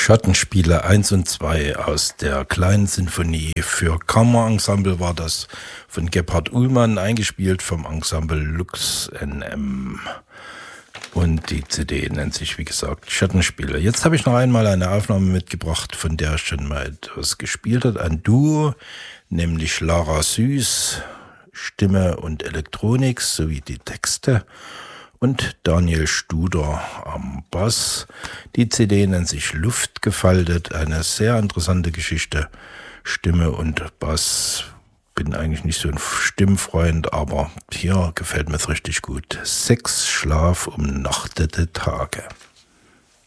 Schattenspiele 1 und 2 aus der kleinen Sinfonie für Kammerensemble war das von Gebhard Uhlmann, eingespielt vom Ensemble Lux NM. Und die CD nennt sich, wie gesagt, Schattenspiele. Jetzt habe ich noch einmal eine Aufnahme mitgebracht, von der ich schon mal etwas gespielt habe. Ein Duo, nämlich Lara Süß, Stimme und Elektronik sowie die Texte. Und Daniel Studer am Bass. Die CD nennt sich Luft gefaltet, eine sehr interessante Geschichte. Stimme und Bass, bin eigentlich nicht so ein Stimmfreund, aber hier gefällt mir es richtig gut. Sex, Schlaf, umnachtete Tage.